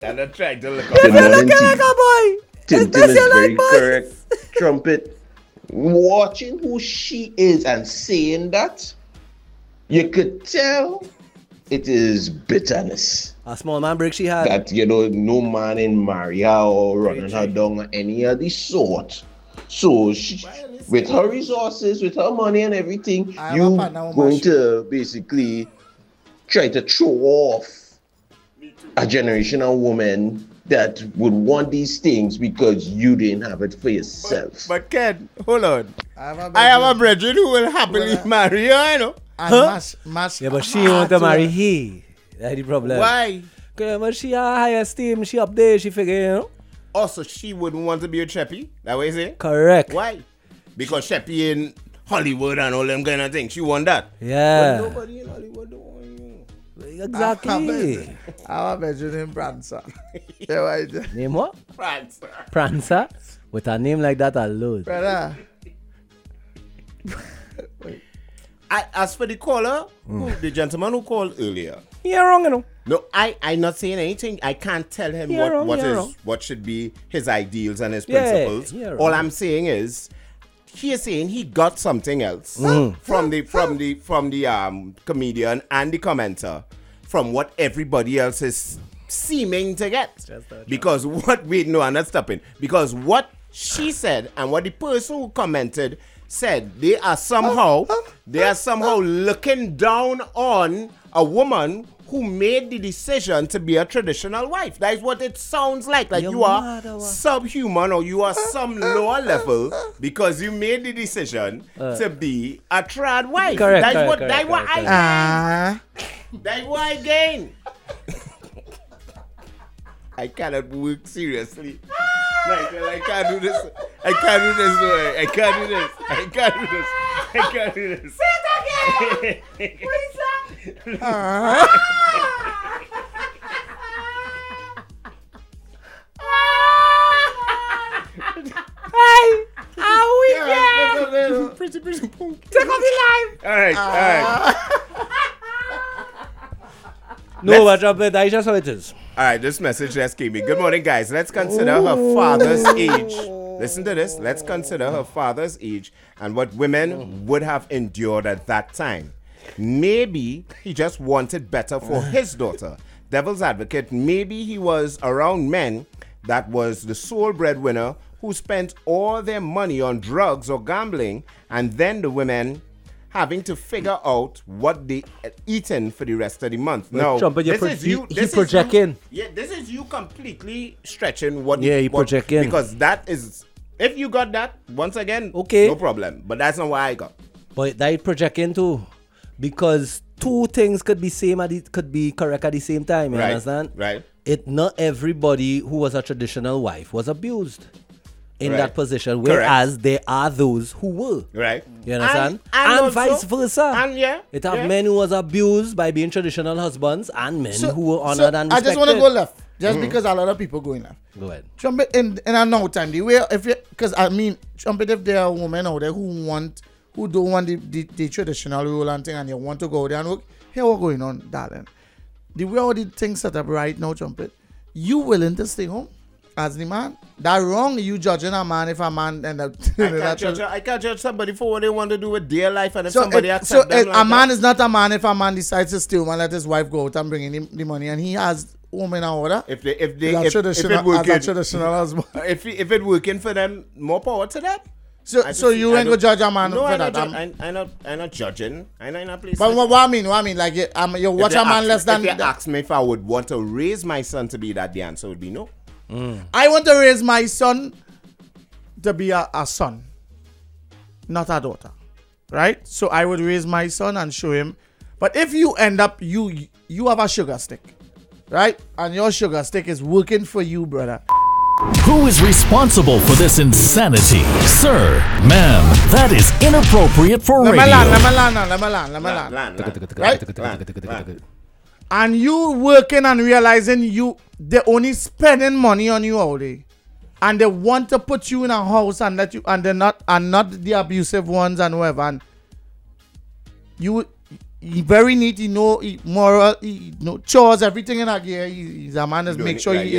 And I tried to look If up. you looking like a boy, Tintin it's is you very like boys. correct. Trumpet, watching who she is and saying that, you could tell it is bitterness. A small man break she had. That, no man in marry her or running her down or any of the sort. So she, with her resources, with her money and everything, I have you a partner who going mash to basically try to throw off a generation of women that would want these things because you didn't have it for yourself. But Ken, hold on. I have a I have a brethren who will happily marry her, you know. Mash. Yeah, but she want to marry he. That's the problem. Why? Because she a high esteem, she up there, she figure, Also, she wouldn't want to be a Sheppy. That what you say? Correct. Why? Because Sheppy in Hollywood and all them kind of things. She want that. Yeah. But nobody in Hollywood don't want you. Exactly. I have a bedroom in Prancer. Yeah, right. Name what? France. Prancer? With a name like that alone. Brother. As for the caller, the gentleman who called earlier. You're wrong, you know. No, I'm not saying anything. I can't tell him You're wrong, you're wrong. what should be his ideals and his Yeah, principles. you're All wrong. I'm saying is he is saying he got something else from the comedian and the commenter from what everybody else is seeming to get. Because what I'm not stopping. Because what she said and what the person who commented said, they are somehow looking down on a woman who made the decision to be a traditional wife. That is what it sounds like. Like you are subhuman or you are some lower level because you made the decision to be a trad wife. Correct, That's correct, what correct, I gain. I cannot work seriously. Like, I can't do this. I can't do this. No, I can't do this. I can't do this. I can't do this. Say it again. Please, Hey! How we get? Pretty punk. Take off the live! All right. No, but drop it. That's just how it is. All right, this message just came in. Good morning, guys. Let's consider her father's age. Listen to this. Let's consider her father's age and what women would have endured at that time. Maybe he just wanted better for his daughter. Devil's advocate, maybe he was around men that was the sole breadwinner who spent all their money on drugs or gambling, and then the women having to figure out what they eaten for the rest of the month. No, Trumpet, this is you. He This is projecting. you. Yeah, this is you completely stretching what. Yeah, he projecting. Because that is, if you got that once again, Okay, no problem. But that's not what I got. But that projecting too, because two things could be could be correct at the same time. You Right, understand? right. It not everybody who was a traditional wife was abused in Right. that position, Correct. whereas there are those who were. Right. You understand? And also- vice versa. And yeah. It have yeah. men who was abused by being traditional husbands and men who were honored and I respected. just want to go left. Just because a lot of people going left. Go ahead. Trumpet in a no time. The way because I mean Trumpet, if there are women out there who don't want the traditional rule and thing and you want to go there and work, here what going on, darling. The way all the things set up right now, Trumpet, you willing to stay home as the man? That wrong you judging a man if a man and I can't judge somebody for what they want to do with their life, and if so somebody a accepts them like man that, is not a man if a man decides to stay home and let his wife go out and bring in the money and he has home in order. if As it a working, traditional husband. if it working for them, more power to them. So you ain't gonna judge a man No, for I'm that. not judging. I'm not in a place. But what I mean, like you watch a man less than. If you ask me if I would want to raise my son to be that, the answer would be no. I want to raise my son to be a son, not a daughter, right? So I would raise my son and show him. But if you end up you have a sugar stick, right? And your sugar stick is working for you, brother. Who is responsible for this insanity? Sir, ma'am, that is inappropriate for radio. Let me land. Land. And you working and realizing they're only spending money on you all day. And they want to put you in a house and they're not the abusive ones and whoever. And he very neat. He know he moral. He know chores everything in a gear. He's a man that Doing make it sure right, he